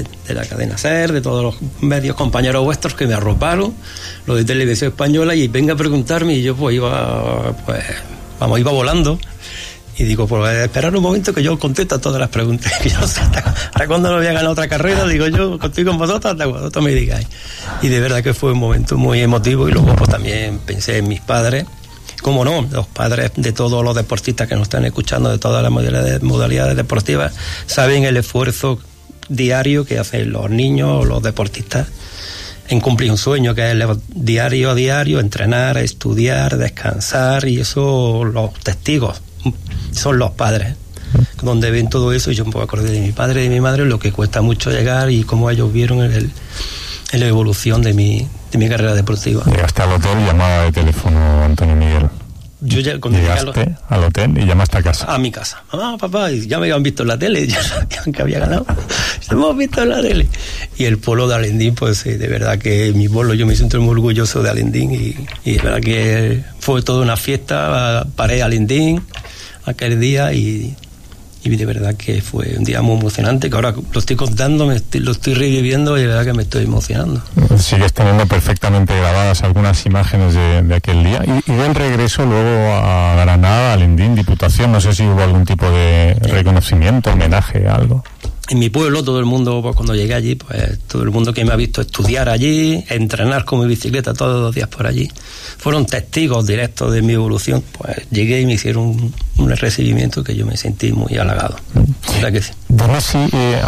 la cadena SER, de todos los medios compañeros vuestros que me arroparon, los de Televisión Española, y venga a preguntarme, y yo pues iba volando. Y digo, pues esperar un momento que yo contesto a todas las preguntas. Que yo no sé, ahora cuando no voy a ganar otra carrera, digo yo, estoy con vosotros hasta cuando vosotros me digáis. Y de verdad que fue un momento muy emotivo, y luego pues también pensé en mis padres. Cómo no, los padres de todos los deportistas que nos están escuchando, de todas las modalidades deportivas, saben el esfuerzo diario que hacen los niños o los deportistas en cumplir un sueño, que es diario a diario, entrenar, estudiar, descansar, y eso los testigos son los padres, donde ven todo eso. Y yo me acordé de mi padre y de mi madre, lo que cuesta mucho llegar y cómo ellos vieron en la evolución de mi carrera deportiva. Llegaste al hotel y llamaba de teléfono Antonio Miguel. Yo ya, llegaste al hotel y llamaste a casa. A mi casa. Mamá, papá, y ya me habían visto en la tele, ya sabían que había ganado. Hemos visto en la tele. Y el polo de Alendín, pues de verdad que mi pueblo, yo me siento muy orgulloso de Alendín, y de verdad que fue toda una fiesta. Paré Alendín aquel día, y de verdad que fue un día muy emocionante, que ahora lo estoy contando, lo estoy reviviendo, y de verdad que me estoy emocionando. Sigues teniendo perfectamente grabadas algunas imágenes de aquel día, y del regreso luego a Granada, Alendín, Diputación, no sé si hubo algún tipo de reconocimiento, homenaje, algo. En mi pueblo, todo el mundo, pues cuando llegué allí, pues todo el mundo que me ha visto estudiar allí, entrenar con mi bicicleta todos los días por allí, fueron testigos directos de mi evolución. Pues llegué y me hicieron un recibimiento que yo me sentí muy halagado. ¿Verdad que sí? Dime si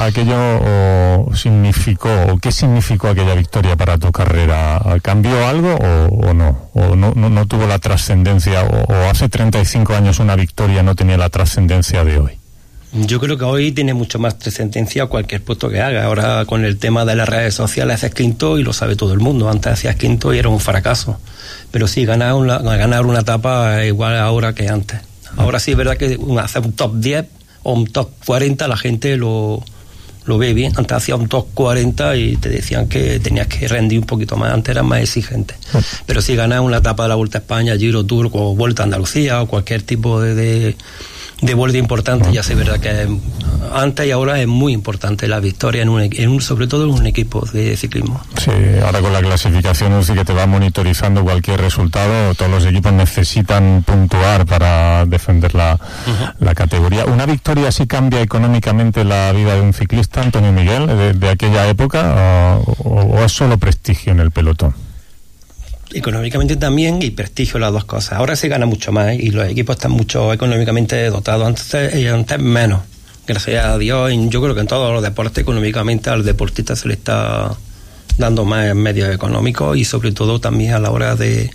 aquello significó, o qué significó aquella victoria para tu carrera. ¿Cambió algo o no? ¿O no tuvo la trascendencia? ¿O hace 35 años una victoria no tenía la trascendencia de hoy? Yo creo que hoy tiene mucho más trascendencia cualquier puesto que haga. Ahora, con el tema de las redes sociales, haces quinto y lo sabe todo el mundo. Antes hacías quinto y era un fracaso. Pero sí, ganar una etapa es igual ahora que antes. Ahora sí es verdad que hacer un top 10 o un top 40 la gente lo ve bien. Antes hacía un top 40 y te decían que tenías que rendir un poquito más. Antes eran más exigentes. Pero si ganas una etapa de la Vuelta a España, Giro, Tour o Vuelta a Andalucía o cualquier tipo de vuelta importante, ya sé verdad que antes y ahora es muy importante la victoria sobre todo en un equipo de ciclismo. Sí, ahora con la clasificación sí que te va monitorizando cualquier resultado. Todos los equipos necesitan puntuar para defender la categoría. ¿Una victoria sí cambia económicamente la vida de un ciclista, Antonio Miguel, de aquella época, o es solo prestigio en el pelotón? Económicamente también, y prestigio, las dos cosas. Ahora se gana mucho más y los equipos están mucho económicamente dotados. Antes menos. Gracias a Dios, yo creo que en todos los deportes económicamente al deportista se le está dando más medios económicos, y sobre todo también a la hora de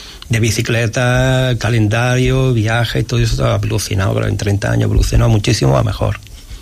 bicicleta, calendario, viajes, todo eso ha evolucionado. Pero en 30 años ha evolucionado muchísimo a mejor.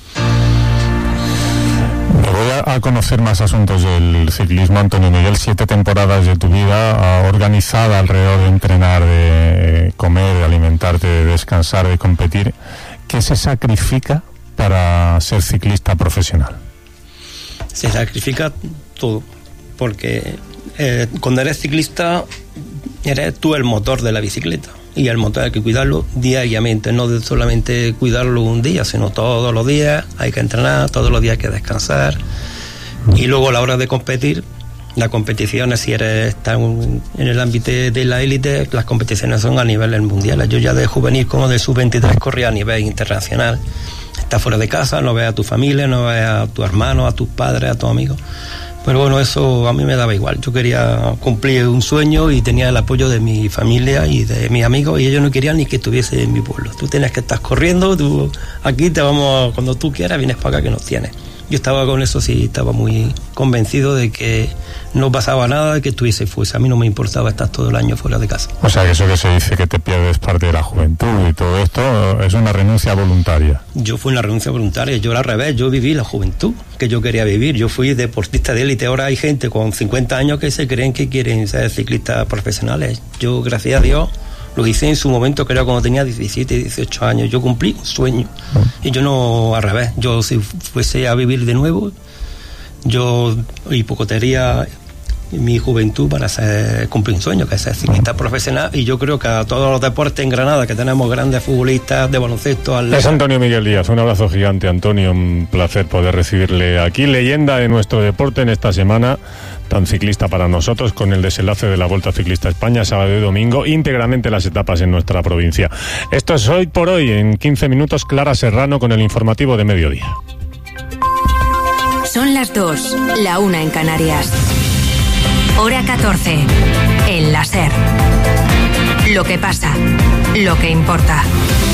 A conocer más asuntos del ciclismo, Antonio Miguel. 7 temporadas de tu vida organizada alrededor de entrenar, de comer, de alimentarte, de descansar, de competir. ¿Qué se sacrifica para ser ciclista profesional? Se sacrifica todo, porque cuando eres ciclista eres tú el motor de la bicicleta, y el motor hay que cuidarlo diariamente, no solamente cuidarlo un día, sino todos los días hay que entrenar, todos los días hay que descansar. Y luego a la hora de competir, las competiciones, si estás en el ámbito de la élite, las competiciones son a nivel mundial. Yo ya de juvenil como de sub-23 corría a nivel internacional. Estás fuera de casa, no ves a tu familia, no ves a tu hermano, a tus padres, a tus amigos. Pero bueno, eso a mí me daba igual. Yo quería cumplir un sueño y tenía el apoyo de mi familia y de mis amigos, y ellos no querían ni que estuviese en mi pueblo. Tú tienes que estar corriendo, tú aquí te vamos, cuando tú quieras vienes para acá que nos tienes. Yo estaba con eso, sí, estaba muy convencido de que no pasaba nada, que estuviese fuese. A mí no me importaba estar todo el año fuera de casa. O sea, que eso que se dice que te pierdes parte de la juventud y todo esto es una renuncia voluntaria. Yo fui una renuncia voluntaria, yo al revés, yo viví la juventud que yo quería vivir. Yo fui deportista de élite. Ahora hay gente con 50 años que se creen que quieren ser ciclistas profesionales. Yo, gracias a Dios, lo hice en su momento, creo, cuando tenía 17, 18 años. Yo cumplí un sueño. Y yo no, al revés. Yo, si fuese a vivir de nuevo, yo hipotecaría mi juventud para cumplir un sueño, que es ser ciclista profesional, y yo creo que a todos los deportes en Granada, que tenemos grandes futbolistas de baloncesto... Es Antonio Miguel Díaz, un abrazo gigante, Antonio, un placer poder recibirle aquí, leyenda de nuestro deporte en esta semana tan ciclista para nosotros, con el desenlace de la Vuelta Ciclista a España, sábado y domingo, íntegramente las etapas en nuestra provincia. Esto es Hoy por Hoy, en 15 minutos, Clara Serrano con el informativo de mediodía. Son las 2, la 1 en Canarias. Hora 14, en la SER. Lo que pasa, lo que importa.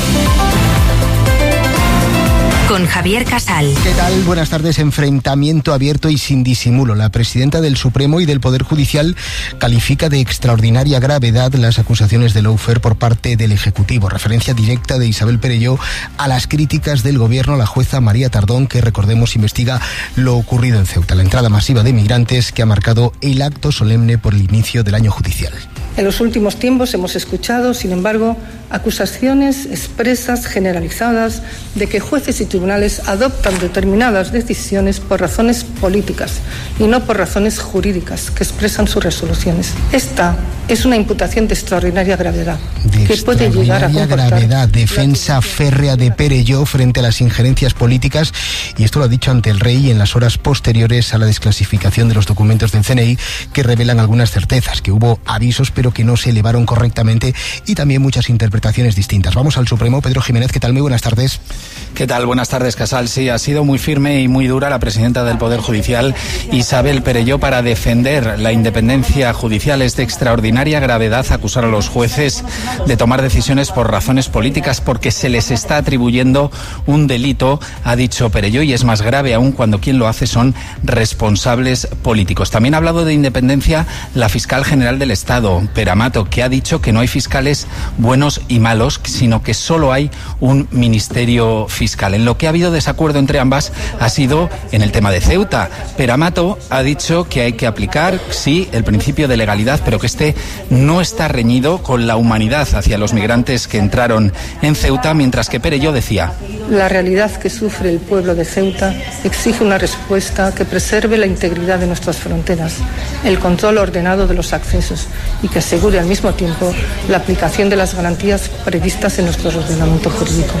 Con Javier Casal. ¿Qué tal? Buenas tardes. Enfrentamiento abierto y sin disimulo. La presidenta del Supremo y del Poder Judicial califica de extraordinaria gravedad las acusaciones de lawfare por parte del Ejecutivo. Referencia directa de Isabel Perelló a las críticas del Gobierno a la jueza María Tardón, que, recordemos, investiga lo ocurrido en Ceuta, la entrada masiva de migrantes que ha marcado el acto solemne por el inicio del año judicial. En los últimos tiempos hemos escuchado, sin embargo, acusaciones expresas, generalizadas, de que jueces y tribunales adoptan determinadas decisiones por razones políticas y no por razones jurídicas que expresan sus resoluciones. Esta es una imputación de extraordinaria gravedad, que puede llegar a comportar... gravedad, defensa férrea de Perelló frente a las injerencias políticas, y esto lo ha dicho ante el Rey en las horas posteriores a la desclasificación de los documentos del CNI, que revelan algunas certezas, que hubo avisos pero que no se elevaron correctamente, y también muchas interpretaciones distintas. Vamos al Supremo. Pedro Jiménez, ¿qué tal? Muy buenas tardes. ¿Qué tal? Buenas tardes, Casal. Sí, ha sido muy firme y muy dura la presidenta del Poder Judicial, Isabel Perelló, para defender la independencia judicial. Es de extraordinaria gravedad acusar a los jueces de tomar decisiones por razones políticas, porque se les está atribuyendo un delito, ha dicho Perelló, y es más grave aún cuando quien lo hace son responsables políticos. También ha hablado de independencia la fiscal general del Estado, Peramato, que ha dicho que no hay fiscales buenos y malos, sino que solo hay un ministerio fiscal. En lo que ha habido desacuerdo entre ambas ha sido en el tema de Ceuta. Peramato ha dicho que hay que aplicar, sí, el principio de legalidad, pero que este no está reñido con la humanidad hacia los migrantes que entraron en Ceuta, mientras que Perelló decía: la realidad que sufre el pueblo de Ceuta exige una respuesta que preserve la integridad de nuestras fronteras, el control ordenado de los accesos y que asegure al mismo tiempo la aplicación de las garantías previstas en nuestro ordenamiento jurídico.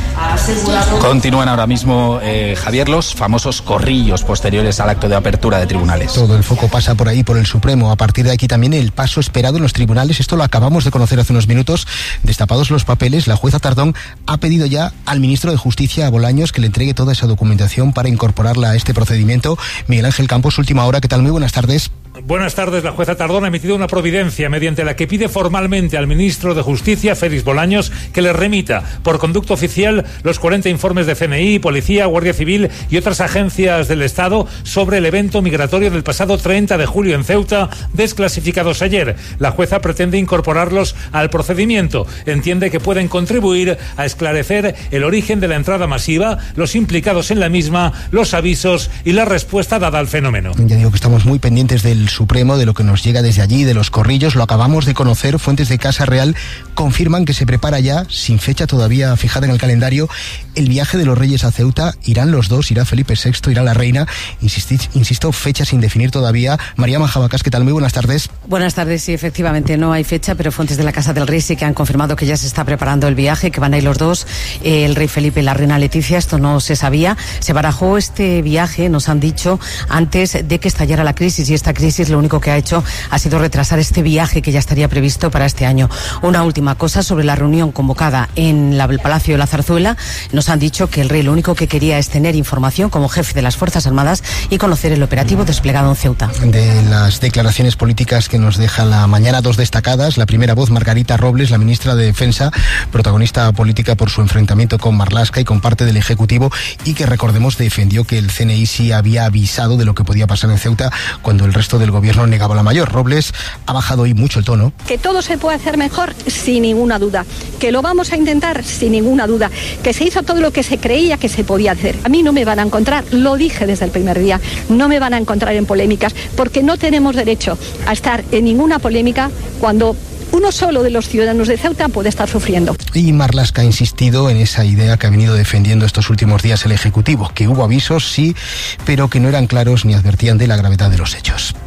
Continúan ahora mismo, Javier, los famosos corrillos posteriores al acto de apertura de tribunales. Todo el foco pasa por ahí, por el Supremo. A partir de aquí también el paso esperado en los tribunales. Esto lo acabamos de conocer hace unos minutos. Destapados los papeles, la jueza Tardón ha pedido ya al ministro de Justicia, a Bolaños, que le entregue toda esa documentación para incorporarla a este procedimiento. Miguel Ángel Campos, última hora. ¿Qué tal? Muy buenas tardes. Buenas tardes. La jueza Tardón ha emitido una providencia mediante la que pide formalmente al ministro de Justicia, Félix Bolaños, que le remita por conducto oficial los 40 informes de CNI, Policía, Guardia Civil y otras agencias del Estado sobre el evento migratorio del pasado 30 de julio en Ceuta, desclasificados ayer. La jueza pretende incorporarlos al procedimiento. Entiende que pueden contribuir a esclarecer el origen de la entrada masiva, los implicados en la misma, los avisos y la respuesta dada al fenómeno. Ya digo que estamos muy pendientes del Supremo, de lo que nos llega desde allí, de los corrillos. Lo acabamos de conocer. Fuentes de Casa Real confirman que se prepara ya, sin fecha todavía fijada en el calendario, el viaje de los Reyes a Ceuta. Irán los dos, irá Felipe VI, irá la reina. Insisto, fecha sin definir todavía. María Majabacas, ¿qué tal? Muy buenas tardes. Buenas tardes. Sí, efectivamente no hay fecha, pero fuentes de la Casa del Rey sí que han confirmado que ya se está preparando el viaje, que van a ir los dos, el rey Felipe y la reina Leticia. Esto no se sabía. Se barajó este viaje, nos han dicho, antes de que estallara la crisis, y esta crisis lo único que ha hecho ha sido retrasar este viaje que ya estaría previsto para este año. Una última cosa sobre la reunión convocada en el Palacio de la Zarzuela. Nos han dicho que el rey lo único que quería es tener información como jefe de las Fuerzas Armadas y conocer el operativo desplegado en Ceuta. De las declaraciones políticas que nos deja la mañana, dos destacadas. La primera voz, Margarita Robles, la ministra de Defensa, protagonista política por su enfrentamiento con Marlaska y con parte del Ejecutivo, y que, recordemos, defendió que el CNI sí había avisado de lo que podía pasar en Ceuta cuando el resto del gobierno negaba la mayor. Robles ha bajado hoy mucho el tono. Que todo se puede hacer mejor, sin ninguna duda. Que lo vamos a intentar, sin ninguna duda. Que se hizo todo lo que se creía que se podía hacer. A mí no me van a encontrar, lo dije desde el primer día, no me van a encontrar en polémicas, porque no tenemos derecho a estar en ninguna polémica cuando uno solo de los ciudadanos de Ceuta puede estar sufriendo. Y Marlaska ha insistido en esa idea que ha venido defendiendo estos últimos días el Ejecutivo, que hubo avisos, sí, pero que no eran claros ni advertían de la gravedad de los hechos.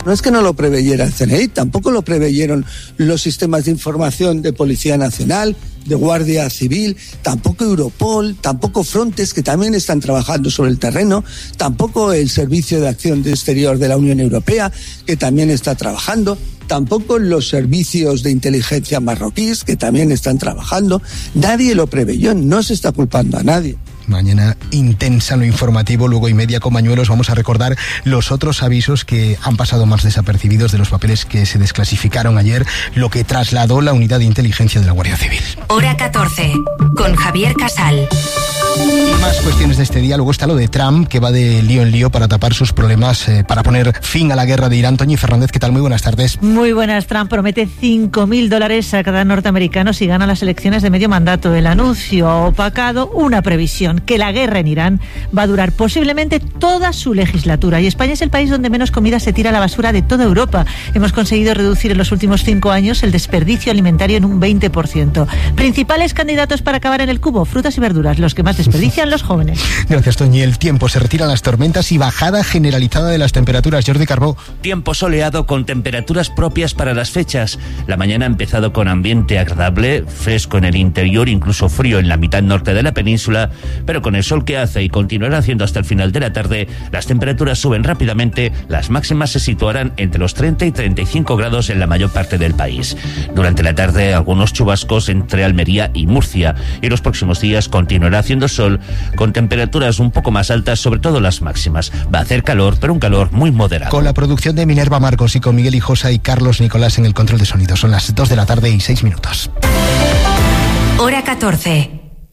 No es que no lo preveyera el CNI, tampoco lo preveyeron los sistemas de información de Policía Nacional, de Guardia Civil, tampoco Europol, tampoco Frontex, que también están trabajando sobre el terreno, tampoco el Servicio de Acción Exterior de la Unión Europea, que también está trabajando, tampoco los servicios de inteligencia marroquíes, que también están trabajando. Nadie lo preveyó, no se está culpando a nadie. Mañana intensa en lo informativo, luego y media con Mañuelos. Vamos a recordar los otros avisos que han pasado más desapercibidos de los papeles que se desclasificaron ayer, lo que trasladó la unidad de inteligencia de la Guardia Civil. Hora 14, con Javier Casal. Y más cuestiones de este día. Luego está lo de Trump, que va de lío en lío para tapar sus problemas, para poner fin a la guerra de Irán. Toñi Fernández, ¿qué tal? Muy buenas tardes. Muy buenas. Trump promete $5.000 a cada norteamericano si gana las elecciones de medio mandato. El anuncio ha opacado una previsión, que la guerra en Irán va a durar posiblemente toda su legislatura. Y España es el país donde menos comida se tira a la basura de toda Europa. Hemos conseguido reducir en los últimos 5 años el desperdicio alimentario en un 20%. Principales candidatos para acabar en el cubo: frutas y verduras, los que más desperdician los jóvenes. Gracias, Toñi. El tiempo, se retiran las tormentas y bajada generalizada de las temperaturas. Jordi Carbó. Tiempo soleado con temperaturas propias para las fechas. La mañana ha empezado con ambiente agradable, fresco en el interior, incluso frío en la mitad norte de la península, pero con el sol que hace y continuará haciendo hasta el final de la tarde, las temperaturas suben rápidamente. Las máximas se situarán entre los 30 y 35 grados en la mayor parte del país. Durante la tarde, algunos chubascos entre Almería y Murcia, y los próximos días continuará haciendo sol con temperaturas un poco más altas, sobre todo las máximas. Va a hacer calor, pero un calor muy moderado. Con la producción de Minerva Marcos y con Miguel Hijosa y Carlos Nicolás en el control de sonido. Son las 2 de la tarde y 6 minutos. Hora 14.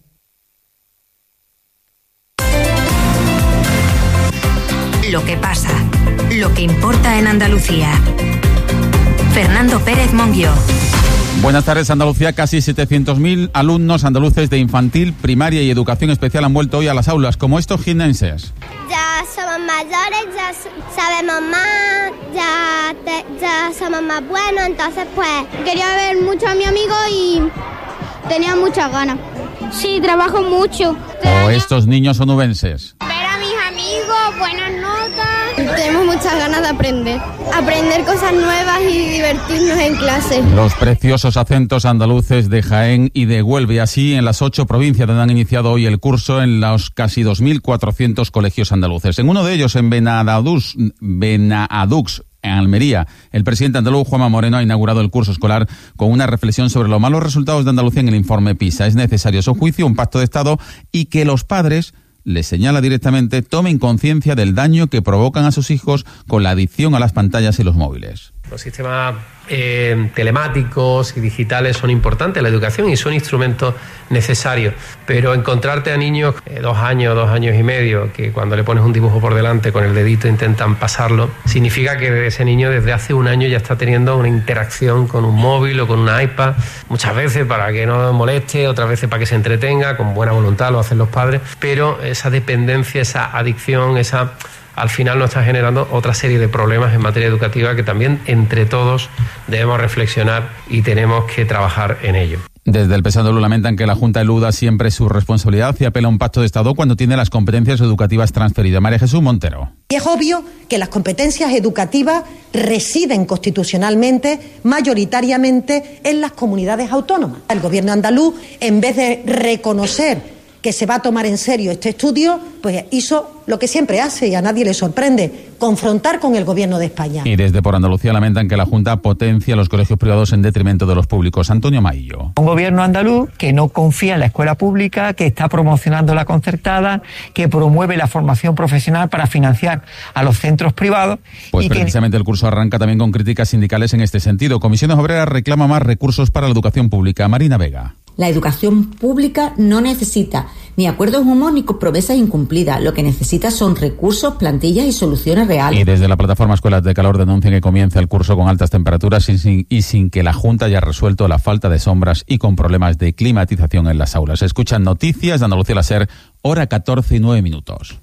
Lo que pasa, lo que importa en Andalucía. Fernando Pérez Monguió. Buenas tardes, Andalucía. Casi 700.000 alumnos andaluces de infantil, primaria y educación especial han vuelto hoy a las aulas, como estos jienenses. Ya somos mayores, ya sabemos más, ya somos más buenos, entonces pues quería ver mucho a mi amigo y tenía muchas ganas. Sí, trabajo mucho. O estos niños onubenses. Ver a mis amigos, buenas notas. Tenemos muchas ganas de aprender cosas nuevas y divertirnos en clase. Los preciosos acentos andaluces de Jaén y de Huelva, y así en las 8 provincias donde han iniciado hoy el curso en los casi 2.400 colegios andaluces. En uno de ellos, en Benadux, en Almería, el presidente andaluz, Juanma Moreno, ha inaugurado el curso escolar con una reflexión sobre los malos resultados de Andalucía en el informe PISA. Es necesario, a su juicio, un pacto de Estado y que los padres, les señala directamente, tomen conciencia del daño que provocan a sus hijos con la adicción a las pantallas y los móviles. Los sistemas telemáticos y digitales son importantes en la educación y son instrumentos necesarios, pero encontrarte a niños 2 años, 2 años y medio, que cuando le pones un dibujo por delante con el dedito intentan pasarlo, significa que ese niño desde hace 1 año ya está teniendo una interacción con un móvil o con una iPad, muchas veces para que no moleste, otras veces para que se entretenga, con buena voluntad lo hacen los padres, pero esa dependencia, esa adicción, al final nos está generando otra serie de problemas en materia educativa que también entre todos debemos reflexionar y tenemos que trabajar en ello. Desde el PSOE andaluz lamentan que la Junta eluda siempre su responsabilidad y apela a un pacto de Estado cuando tiene las competencias educativas transferidas. María Jesús Montero. Y es obvio que las competencias educativas residen constitucionalmente, mayoritariamente, en las comunidades autónomas. El gobierno andaluz, en vez de reconocer que se va a tomar en serio este estudio, pues hizo lo que siempre hace y a nadie le sorprende, confrontar con el gobierno de España. Y desde Por Andalucía lamentan que la Junta potencia los colegios privados en detrimento de los públicos. Antonio Maillo. Un gobierno andaluz que no confía en la escuela pública, que está promocionando la concertada, que promueve la formación profesional para financiar a los centros privados. Pues precisamente el curso arranca también con críticas sindicales en este sentido. Comisiones Obreras reclama más recursos para la educación pública. Marina Vega. La educación pública no necesita ni acuerdos humos ni promesas incumplidas. Lo que necesita son recursos, plantillas y soluciones reales. Y desde la plataforma Escuelas de Calor denuncian que comienza el curso con altas temperaturas y sin que la Junta haya resuelto la falta de sombras y con problemas de climatización en las aulas. Escuchan noticias de Andalucía, la SER, hora 14 y 9 minutos.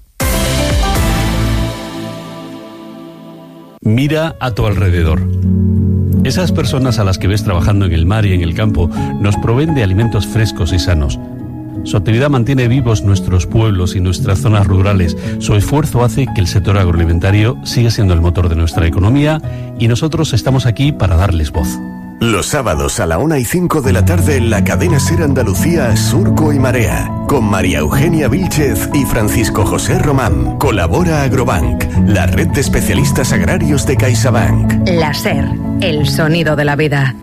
Mira a tu alrededor. Esas personas a las que ves trabajando en el mar y en el campo nos proveen de alimentos frescos y sanos. Su actividad mantiene vivos nuestros pueblos y nuestras zonas rurales. Su esfuerzo hace que el sector agroalimentario siga siendo el motor de nuestra economía y nosotros estamos aquí para darles voz. Los sábados a la 1:05 de la tarde en la cadena SER Andalucía Surco y Marea, con María Eugenia Vílchez y Francisco José Román. Colabora Agrobank, la red de especialistas agrarios de CaixaBank. La SER, el sonido de la vida.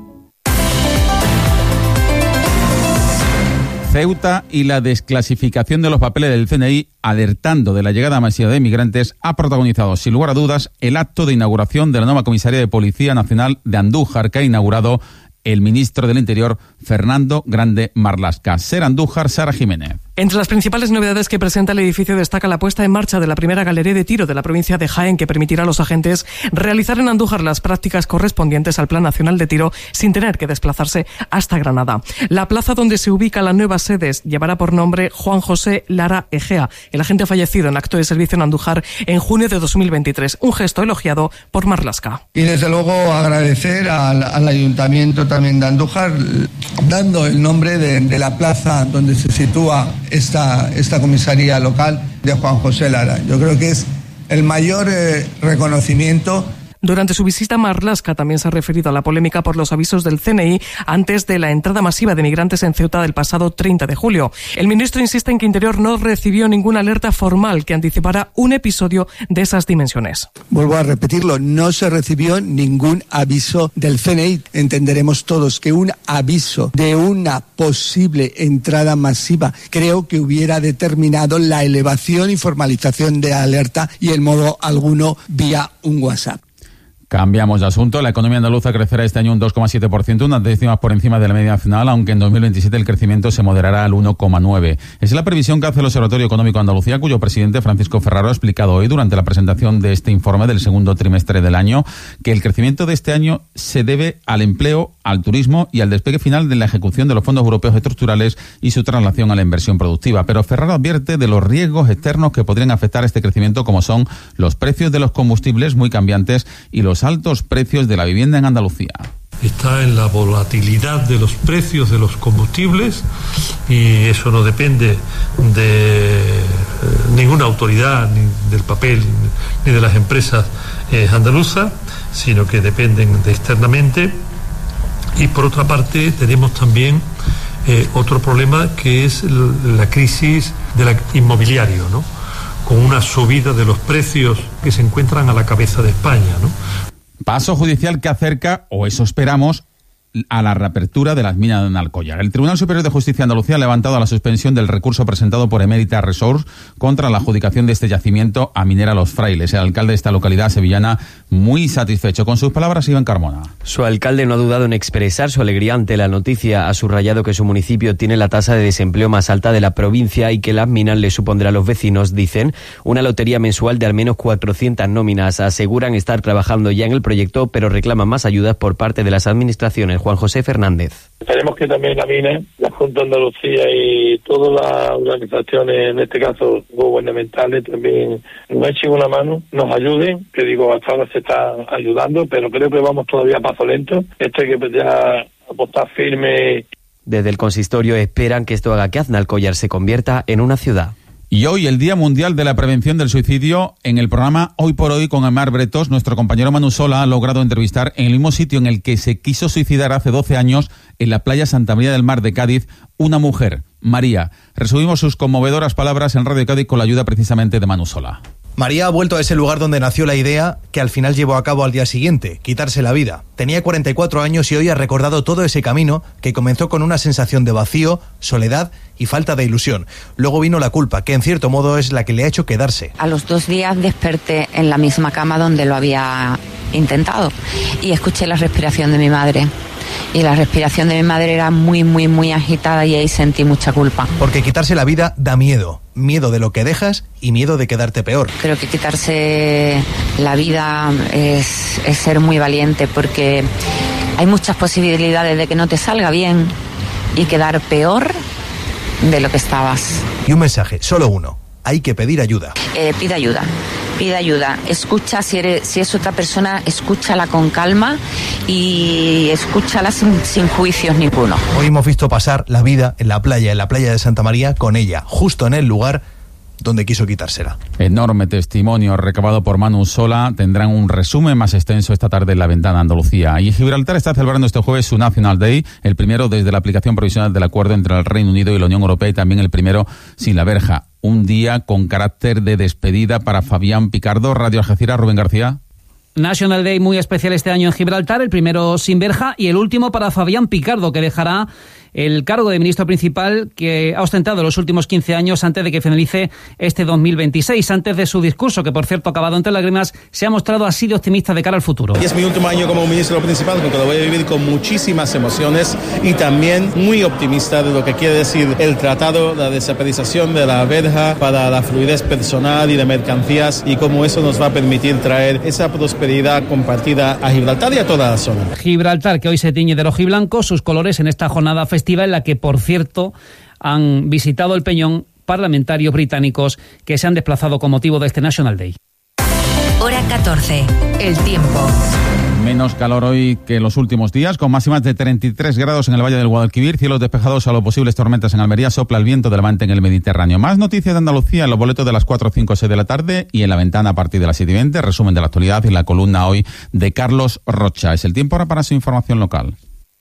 Ceuta y la desclasificación de los papeles del CNI, alertando de la llegada masiva de migrantes, ha protagonizado, sin lugar a dudas, el acto de inauguración de la nueva comisaría de Policía Nacional de Andújar, que ha inaugurado el ministro del Interior, Fernando Grande Marlaska. SER Andújar, Sara Jiménez. Entre las principales novedades que presenta el edificio destaca la puesta en marcha de la primera galería de tiro de la provincia de Jaén, que permitirá a los agentes realizar en Andújar las prácticas correspondientes al Plan Nacional de Tiro sin tener que desplazarse hasta Granada. La plaza donde se ubica la nueva sede llevará por nombre Juan José Lara Egea, el agente fallecido en acto de servicio en Andújar en junio de 2023, un gesto elogiado por Marlaska. Y desde luego agradecer al Ayuntamiento también de Andújar, dando el nombre de la plaza donde se sitúa esta comisaría local de Juan José Lara. Yo creo que es el mayor reconocimiento. Durante su visita, Marlaska también se ha referido a la polémica por los avisos del CNI antes de la entrada masiva de migrantes en Ceuta del pasado 30 de julio. El ministro insiste en que Interior no recibió ninguna alerta formal que anticipara un episodio de esas dimensiones. Vuelvo a repetirlo, no se recibió ningún aviso del CNI. Entenderemos todos que un aviso de una posible entrada masiva creo que hubiera determinado la elevación y formalización de alerta y en modo alguno vía un WhatsApp. Cambiamos de asunto. La economía andaluza crecerá este año un 2,7%, unas décimas por encima de la media nacional, aunque en 2027 el crecimiento se moderará al 1,9%. Es la previsión que hace el Observatorio Económico de Andalucía, cuyo presidente Francisco Ferraro ha explicado hoy durante la presentación de este informe del segundo trimestre del año que el crecimiento de este año se debe al empleo, al turismo y al despegue final de la ejecución de los fondos europeos estructurales y su traslación a la inversión productiva. Pero Ferraro advierte de los riesgos externos que podrían afectar este crecimiento, como son los precios de los combustibles muy cambiantes y los altos precios de la vivienda en Andalucía. Está en la volatilidad de los precios de los combustibles y eso no depende de ninguna autoridad, ni del papel, ni de las empresas andaluzas, sino que dependen de externamente. Y por otra parte tenemos también otro problema, que es la crisis del inmobiliario, ¿no? Con una subida de los precios que se encuentran a la cabeza de España, ¿no? Paso judicial que acerca, o eso esperamos, a la reapertura de las minas de Alcollar. El Tribunal Superior de Justicia de Andalucía ha levantado la suspensión del recurso presentado por Emérita Resource contra la adjudicación de este yacimiento a Minera Los Frailes. El alcalde de esta localidad sevillana muy satisfecho. Con sus palabras, Iván Carmona. Su alcalde no ha dudado en expresar su alegría ante la noticia. Ha subrayado que su municipio tiene la tasa de desempleo más alta de la provincia y que las minas le supondrá a los vecinos, dicen, una lotería mensual de al menos 400 nóminas. Aseguran estar trabajando ya en el proyecto, pero reclaman más ayudas por parte de las administraciones. Juan José Fernández. Esperemos que también la MINE, la Junta de Andalucía y todas las organizaciones, en este caso gubernamentales, también nos echen una mano, nos ayuden, que digo, hasta ahora se está ayudando, pero creo que vamos todavía a paso lento. Esto hay que ya apostar firme. Desde el consistorio esperan que esto haga que Aznalcóllar se convierta en una ciudad. Y hoy, el Día Mundial de la Prevención del Suicidio, en el programa Hoy por Hoy con Aymar Bretos, nuestro compañero Manu Sola ha logrado entrevistar en el mismo sitio en el que se quiso suicidar hace 12 años, en la playa Santa María del Mar de Cádiz, una mujer, María. Resumimos sus conmovedoras palabras en Radio Cádiz con la ayuda precisamente de Manu Sola. María ha vuelto a ese lugar donde nació la idea que al final llevó a cabo al día siguiente, quitarse la vida. Tenía 44 años y hoy ha recordado todo ese camino que comenzó con una sensación de vacío, soledad y falta de ilusión. Luego vino la culpa, que en cierto modo es la que le ha hecho quedarse. A los 2 días desperté en la misma cama donde lo había intentado y escuché la respiración de mi madre. Y la respiración de mi madre era muy, muy, muy agitada y ahí sentí mucha culpa. Porque quitarse la vida da miedo. Miedo de lo que dejas y miedo de quedarte peor. Creo que quitarse la vida es ser muy valiente, porque hay muchas posibilidades de que no te salga bien y quedar peor de lo que estabas. Y un mensaje, solo uno. Hay que pedir ayuda. Pide ayuda. pide ayuda, escucha si es otra persona, escúchala con calma y escúchala sin juicios ninguno. Hoy hemos visto pasar la vida en la playa de Santa María con ella, justo en el lugar donde quiso quitársela. Enorme testimonio recabado por Manu Sola. Tendrán un resumen más extenso esta tarde en La Ventana Andalucía. Y Gibraltar está celebrando este jueves su National Day, el primero desde la aplicación provisional del acuerdo entre el Reino Unido y la Unión Europea, y también el primero sin la verja. Un día con carácter de despedida para Fabián Picardo. Radio Algeciras, Rubén García. National Day muy especial este año en Gibraltar, el primero sin verja y el último para Fabián Picardo, que dejará el cargo de ministro principal que ha ostentado los últimos 15 años antes de que finalice este 2026. Antes de su discurso, que por cierto ha acabado entre lágrimas, se ha mostrado así de optimista de cara al futuro. Y es mi último año como ministro principal, porque lo voy a vivir con muchísimas emociones y también muy optimista de lo que quiere decir el tratado, la desaparición de la verja para la fluidez personal y de mercancías, y cómo eso nos va a permitir traer esa prosperidad compartida a Gibraltar y a toda la zona. Gibraltar, que hoy se tiñe de rojiblanco, sus colores en esta jornada festiva en la que, por cierto, han visitado el Peñón parlamentarios británicos que se han desplazado con motivo de este National Day. Hora 14. El tiempo. Menos calor hoy que los últimos días, con máximas de 33 grados en el Valle del Guadalquivir, cielos despejados a lo posibles tormentas en Almería, sopla el viento de levante en el Mediterráneo. Más noticias de Andalucía en los boletos de las 4, 5, 6 de la tarde y en La Ventana a partir de las 7:20, resumen de la actualidad y la columna hoy de Carlos Rocha. Es el tiempo ahora para su información local.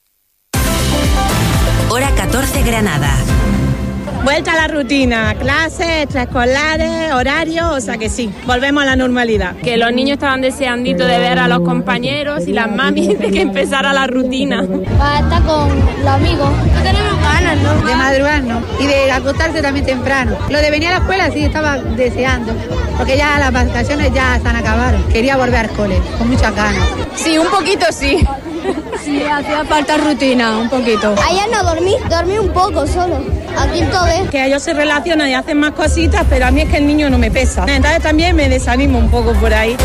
Hora 14 Granada. Vuelta a la rutina, clases, extraescolares, horarios, o sea que sí, volvemos a la normalidad. Que los niños estaban deseandito de ver a los compañeros y las mamis de que empezara la rutina. Para estar con los amigos. No tenemos ganas, ¿no? De madrugar, ¿no? Y de acostarse también temprano. Lo de venir a la escuela sí estaba deseando, porque ya las vacaciones ya se han acabado. Quería volver al cole, con muchas ganas. Sí, un poquito sí. Sí, hacía falta rutina, un poquito. Ayer no dormí un poco solo. Aquí todo es. Que ellos se relacionan y hacen más cositas, pero a mí es que el niño no me pesa. Entonces también me desanimo un poco por ahí.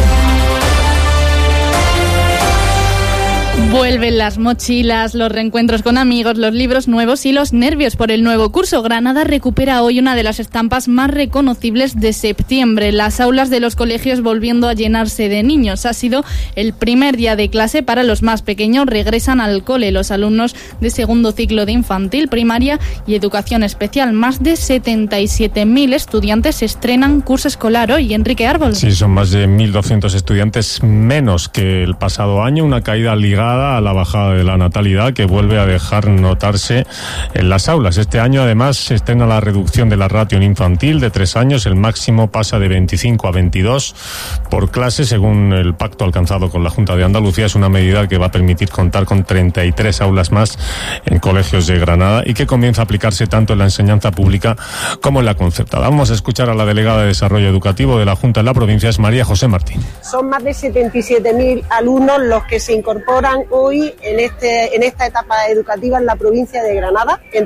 Vuelven las mochilas, los reencuentros con amigos, los libros nuevos y los nervios por el nuevo curso. Granada recupera hoy una de las estampas más reconocibles de septiembre. Las aulas de los colegios volviendo a llenarse de niños. Ha sido el primer día de clase para los más pequeños. Regresan al cole los alumnos de segundo ciclo de infantil, primaria y educación especial. Más de 77.000 estudiantes estrenan curso escolar hoy. Enrique Árbol. Sí, son más de 1.200 estudiantes menos que el pasado año. Una caída ligada a la bajada de la natalidad que vuelve a dejar notarse en las aulas. Este año además se estrena la reducción de la ratio en infantil de 3 años. El máximo pasa de 25 a 22 por clase según el pacto alcanzado con la Junta de Andalucía. Es una medida que va a permitir contar con 33 aulas más en colegios de Granada y que comienza a aplicarse tanto en la enseñanza pública como en la concertada. Vamos a escuchar a la delegada de Desarrollo Educativo de la Junta en la provincia, es María José Martín. Son más de 77.000 alumnos los que se incorporan hoy en esta etapa educativa en la provincia de Granada, en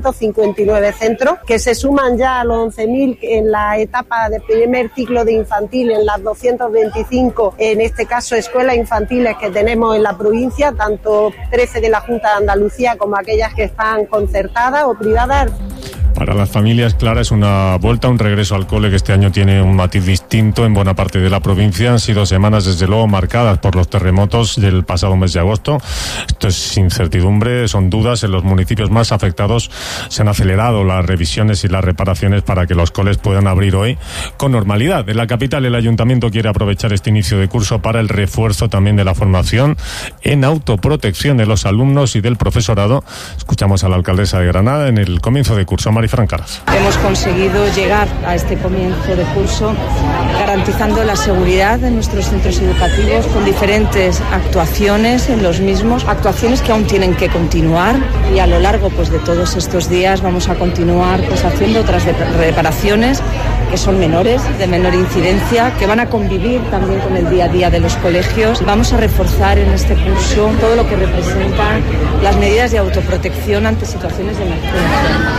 359 centros, que se suman ya a los 11.000 en la etapa de primer ciclo de infantil, en las 225, en este caso, escuelas infantiles que tenemos en la provincia, tanto 13 de la Junta de Andalucía como aquellas que están concertadas o privadas. Para las familias, Clara, es una vuelta, un regreso al cole que este año tiene un matiz distinto en buena parte de la provincia. Han sido semanas, desde luego, marcadas por los terremotos del pasado mes de agosto. Esto es incertidumbre, son dudas. En los municipios más afectados se han acelerado las revisiones y las reparaciones para que los coles puedan abrir hoy con normalidad. En la capital, el ayuntamiento quiere aprovechar este inicio de curso para el refuerzo también de la formación en autoprotección de los alumnos y del profesorado. Escuchamos a la alcaldesa de Granada en el comienzo de curso, Marifran Caras. Hemos conseguido llegar a este comienzo de curso garantizando la seguridad de nuestros centros educativos con diferentes actuaciones en los mismos, actuaciones que aún tienen que continuar, y a lo largo de todos estos días vamos a continuar haciendo otras reparaciones que son menores, de menor incidencia, que van a convivir también con el día a día de los colegios. Vamos a reforzar en este curso todo lo que representan las medidas de autoprotección ante situaciones de emergencia.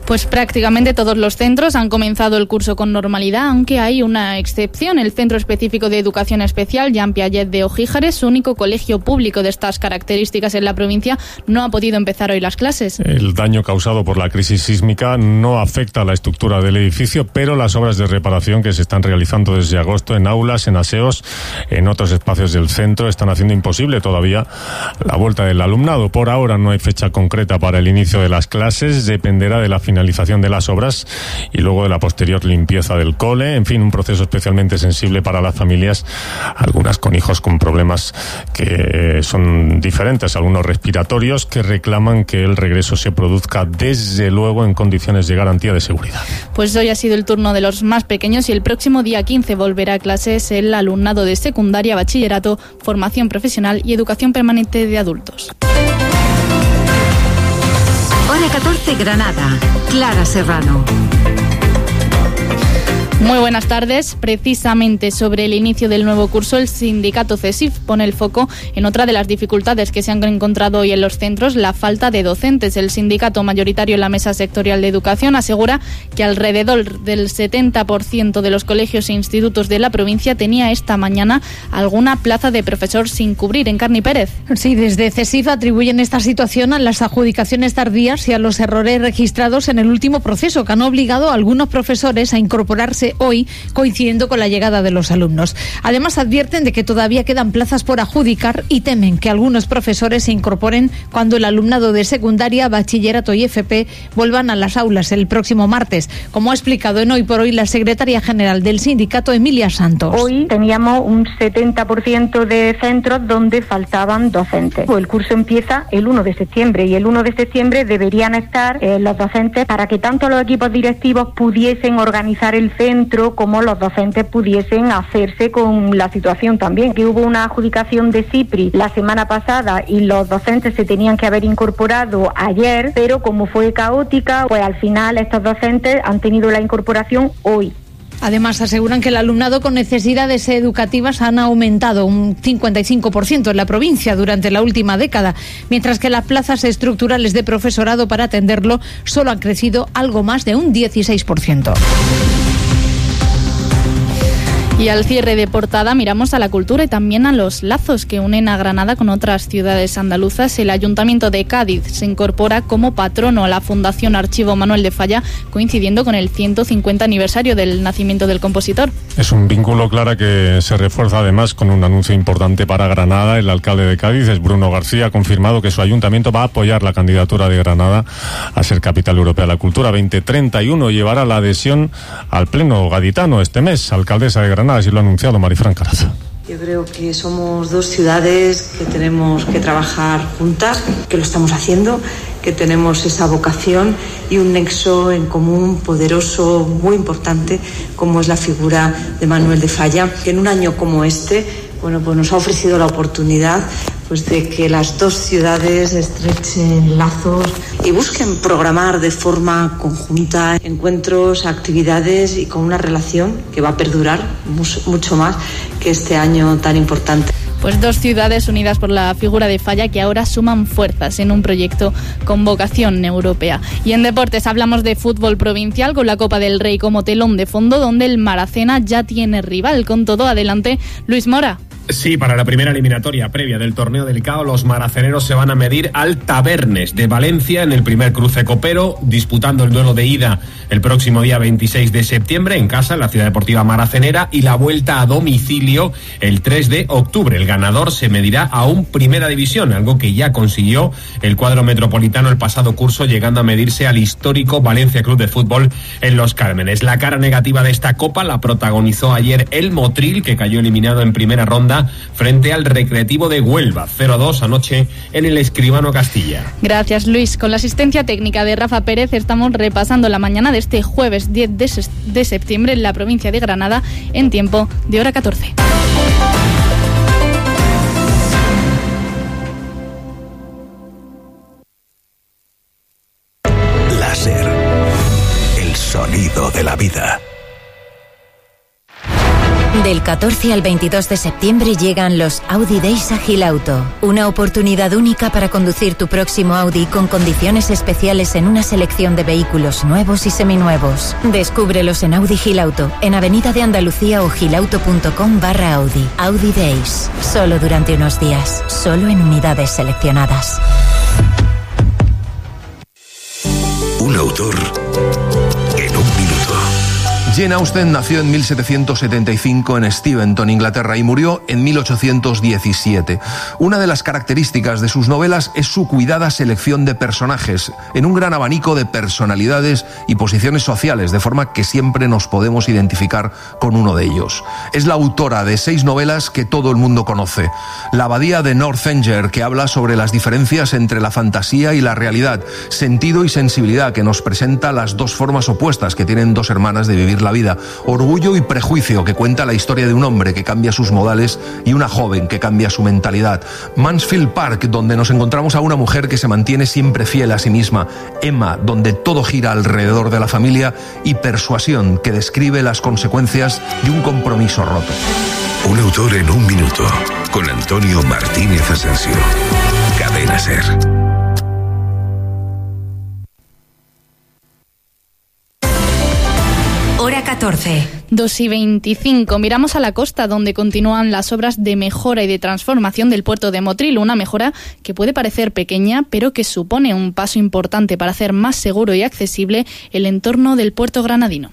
Pues prácticamente todos los centros han comenzado el curso con normalidad, aunque hay una excepción. El Centro Específico de Educación Especial Jean Piaget de Ojíjares, único colegio público de estas características en la provincia, no ha podido empezar hoy las clases. El daño causado por la crisis sísmica no afecta a la estructura del edificio, pero las obras de reparación que se están realizando desde agosto en aulas, en aseos, en otros espacios del centro, están haciendo imposible todavía la vuelta del alumnado. Por ahora no hay fecha concreta para el inicio de las clases, dependerá de la finalización de las obras y luego de la posterior limpieza del cole. En fin, un proceso especialmente sensible para las familias, algunas con hijos con problemas que son diferentes, algunos respiratorios, que reclaman que el regreso se produzca desde luego en condiciones de garantía de seguridad. Pues hoy ha sido el turno de los más pequeños y el próximo día 15 volverá a clases el alumnado de secundaria, bachillerato, formación profesional y educación permanente de adultos. Hora 14, Granada. Clara Serrano. Muy buenas tardes. Precisamente sobre el inicio del nuevo curso, el sindicato CESIF pone el foco en otra de las dificultades que se han encontrado hoy en los centros, la falta de docentes. El sindicato mayoritario en la Mesa Sectorial de Educación asegura que alrededor del 70% de los colegios e institutos de la provincia tenía esta mañana alguna plaza de profesor sin cubrir. Encarni Pérez. Sí, desde CESIF atribuyen esta situación a las adjudicaciones tardías y a los errores registrados en el último proceso, que han obligado a algunos profesores a incorporarse hoy, coincidiendo con la llegada de los alumnos. Además, advierten de que todavía quedan plazas por adjudicar y temen que algunos profesores se incorporen cuando el alumnado de secundaria, bachillerato y FP vuelvan a las aulas el próximo martes, como ha explicado en Hoy por Hoy la secretaria general del sindicato, Emilia Santos. Hoy teníamos un 70% de centros donde faltaban docentes. El curso empieza el 1 de septiembre y el 1 de septiembre deberían estar los docentes para que tanto los equipos directivos pudiesen organizar el centro como los docentes pudiesen hacerse con la situación también. Que hubo una adjudicación de CIPRI la semana pasada y los docentes se tenían que haber incorporado ayer, pero como fue caótica, pues al final estos docentes han tenido la incorporación hoy. Además, aseguran que el alumnado con necesidades educativas han aumentado un 55% en la provincia durante la última década, mientras que las plazas estructurales de profesorado para atenderlo solo han crecido algo más de un 16%. Y al cierre de portada miramos a la cultura y también a los lazos que unen a Granada con otras ciudades andaluzas. El Ayuntamiento de Cádiz se incorpora como patrono a la Fundación Archivo Manuel de Falla, coincidiendo con el 150 aniversario del nacimiento del compositor. Es un vínculo, Clara, que se refuerza además con un anuncio importante para Granada. El alcalde de Cádiz, es Bruno García, ha confirmado que su ayuntamiento va a apoyar la candidatura de Granada a ser capital europea de la cultura 2031. Llevará la adhesión al Pleno gaditano este mes. Alcaldesa de Granada, así lo ha anunciado Marifran Caraza. Yo creo que somos dos ciudades que tenemos que trabajar juntas, que lo estamos haciendo, que tenemos esa vocación y un nexo en común poderoso, muy importante, como es la figura de Manuel de Falla, que en un año como este, bueno, pues nos ha ofrecido la oportunidad pues de que las dos ciudades estrechen lazos y busquen programar de forma conjunta encuentros, actividades y con una relación que va a perdurar mucho más que este año tan importante. Pues dos ciudades unidas por la figura de Falla que ahora suman fuerzas en un proyecto con vocación europea. Y en deportes hablamos de fútbol provincial con la Copa del Rey como telón de fondo, donde el Maracena ya tiene rival. Con todo, adelante, Luis Mora. Sí, para la primera eliminatoria previa del torneo del CAO, los maraceneros se van a medir al Tabernes de Valencia en el primer cruce copero, disputando el duelo de ida el próximo día 26 de septiembre en casa, en la Ciudad Deportiva Maracenera, y la vuelta a domicilio el 3 de octubre. El ganador se medirá a un Primera División, algo que ya consiguió el cuadro metropolitano el pasado curso, llegando a medirse al histórico Valencia Club de Fútbol en Los Cármenes. La cara negativa de esta Copa la protagonizó ayer el Motril, que cayó eliminado en primera ronda frente al Recreativo de Huelva, 0-2 anoche en el Escribano Castilla. Gracias, Luis. Con la asistencia técnica de Rafa Pérez estamos repasando la mañana de este jueves 10 de septiembre en la provincia de Granada en tiempo de hora 14. Láser, el sonido de la vida. Del 14 al 22 de septiembre llegan los Audi Days a Gilauto. Una oportunidad única para conducir tu próximo Audi con condiciones especiales en una selección de vehículos nuevos y seminuevos. Descúbrelos en Audi Gilauto, en Avenida de Andalucía o gilauto.com/Audi. Audi Days. Solo durante unos días. Solo en unidades seleccionadas. Un autor en un minuto. Jane Austen nació en 1775 en Steventon, Inglaterra, y murió en 1817. Una de las características de sus novelas es su cuidada selección de personajes, en un gran abanico de personalidades y posiciones sociales, de forma que siempre nos podemos identificar con uno de ellos. Es la autora de 6 novelas que todo el mundo conoce. La abadía de Northanger, que habla sobre las diferencias entre la fantasía y la realidad. Sentido y sensibilidad, que nos presenta las dos formas opuestas que tienen dos hermanas de vivir la vida. Orgullo y prejuicio, que cuenta la historia de un hombre que cambia sus modales y una joven que cambia su mentalidad. Mansfield Park, donde nos encontramos a una mujer que se mantiene siempre fiel a sí misma. Emma, donde todo gira alrededor de la familia. Y Persuasión, que describe las consecuencias de un compromiso roto. Un autor en un minuto, con Antonio Martínez Asensio. Cadena SER. Hora 14. 2:25. Miramos a la costa, donde continúan las obras de mejora y de transformación del puerto de Motril. Una mejora que puede parecer pequeña, pero que supone un paso importante para hacer más seguro y accesible el entorno del puerto granadino.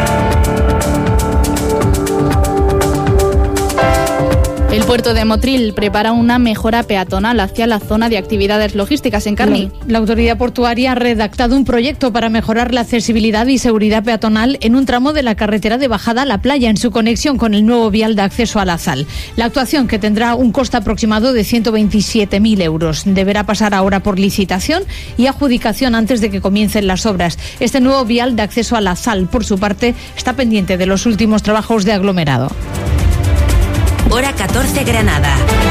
El puerto de Motril prepara una mejora peatonal hacia la zona de actividades logísticas. Encarni. La autoridad portuaria ha redactado un proyecto para mejorar la accesibilidad y seguridad peatonal en un tramo de la carretera de bajada a la playa, en su conexión con el nuevo vial de acceso a la Sal. La actuación, que tendrá un coste aproximado de 127.000 euros, deberá pasar ahora por licitación y adjudicación antes de que comiencen las obras. Este nuevo vial de acceso a la Sal, por su parte, está pendiente de los últimos trabajos de aglomerado. Hora 14 Granada.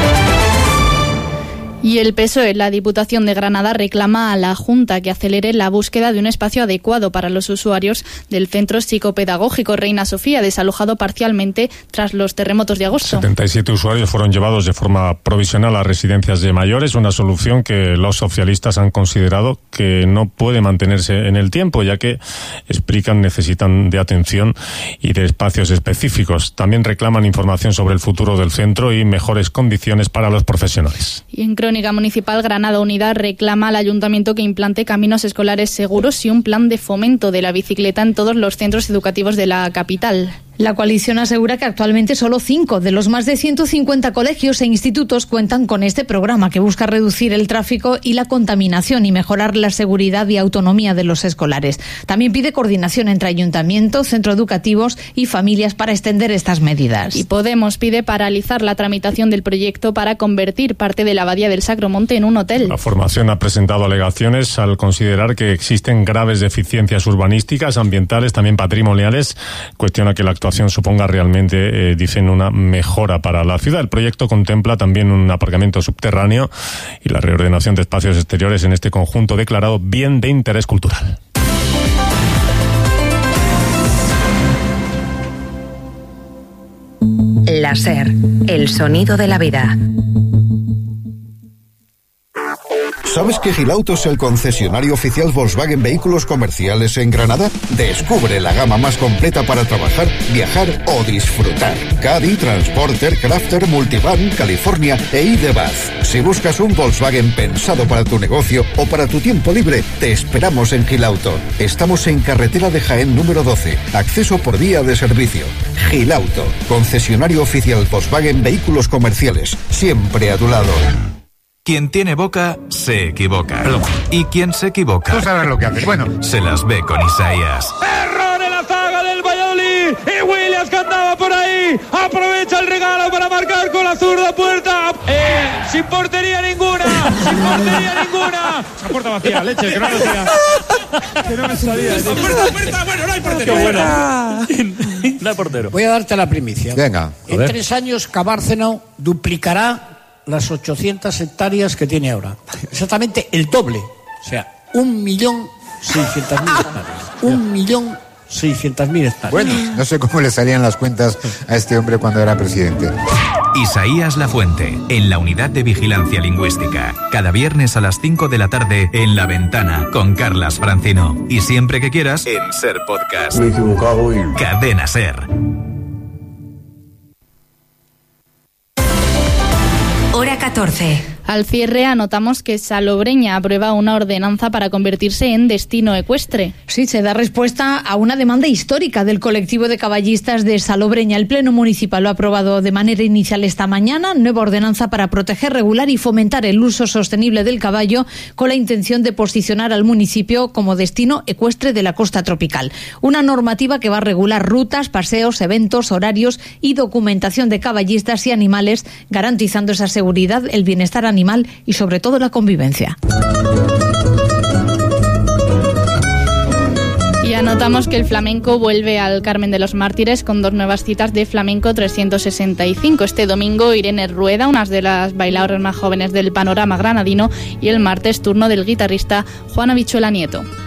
Y el PSOE, la Diputación de Granada, reclama a la Junta que acelere la búsqueda de un espacio adecuado para los usuarios del Centro Psicopedagógico Reina Sofía, desalojado parcialmente tras los terremotos de agosto. 77 usuarios fueron llevados de forma provisional a residencias de mayores, una solución que los socialistas han considerado que no puede mantenerse en el tiempo, ya que, explican, necesitan de atención y de espacios específicos. También reclaman información sobre el futuro del centro y mejores condiciones para los profesionales. Y en Crónica Municipal, Granada Unida reclama al Ayuntamiento que implante caminos escolares seguros y un plan de fomento de la bicicleta en todos los centros educativos de la capital. La coalición asegura que actualmente solo 5 de los más de 150 colegios e institutos cuentan con este programa, que busca reducir el tráfico y la contaminación y mejorar la seguridad y autonomía de los escolares. También pide coordinación entre ayuntamientos, centros educativos y familias para extender estas medidas. Y Podemos pide paralizar la tramitación del proyecto para convertir parte de la abadía del Sacromonte en un hotel. La formación ha presentado alegaciones al considerar que existen graves deficiencias urbanísticas, ambientales, también patrimoniales. Cuestiona que la actuación suponga realmente, dicen, una mejora para la ciudad. El proyecto contempla también un aparcamiento subterráneo y la reordenación de espacios exteriores en este conjunto declarado bien de interés cultural. La SER, el sonido de la vida. ¿Sabes que Gilauto es el concesionario oficial Volkswagen Vehículos Comerciales en Granada? Descubre la gama más completa para trabajar, viajar o disfrutar. Caddy, Transporter, Crafter, Multivan, California e ID.Buzz. Si buscas un Volkswagen pensado para tu negocio o para tu tiempo libre, te esperamos en Gilauto. Estamos en carretera de Jaén número 12, acceso por vía de servicio. Gilauto, concesionario oficial Volkswagen Vehículos Comerciales, siempre a tu lado. Quien tiene boca, se equivoca. Perdón. Y quien se equivoca... Tú sabes lo que haces. Bueno. Se las ve con Isaías. ¡Error en la zaga del Valladolid! Y Williams, que andaba por ahí, aprovecha el regalo para marcar con la zurda puerta. Sin portería ninguna. Sin portería ninguna. Esa puerta vacía, leche, que no me salía. Que no me salía. Puerta. Bueno, no hay portero. No hay portero. Voy a darte la primicia. Venga. En 3 años, Cabárceno duplicará las 800 hectáreas que tiene ahora. Exactamente el doble. O sea, 1.600.000 hectáreas. 600.000 hectáreas. Bueno, no sé cómo le salían las cuentas a este hombre cuando era presidente. Isaías Lafuente, en la Unidad de Vigilancia Lingüística. Cada viernes a las 5 de la tarde en La Ventana con Carlas Francino. Y siempre que quieras en Ser Podcast. Me he equivocado y... Cadena Ser. Hora 14. Al cierre anotamos que Salobreña aprueba una ordenanza para convertirse en destino ecuestre. Sí, se da respuesta a una demanda histórica del colectivo de caballistas de Salobreña. El Pleno Municipal lo ha aprobado de manera inicial esta mañana, nueva ordenanza para proteger, regular y fomentar el uso sostenible del caballo, con la intención de posicionar al municipio como destino ecuestre de la costa tropical. Una normativa que va a regular rutas, paseos, eventos, horarios y documentación de caballistas y animales, garantizando esa seguridad, el bienestar animal y sobre todo la convivencia. Y anotamos que el flamenco vuelve al Carmen de los Mártires con 2 nuevas citas de Flamenco 365. Este domingo Irene Rueda, una de las bailadoras más jóvenes del panorama granadino, y el martes turno del guitarrista Juan Habichuela Nieto.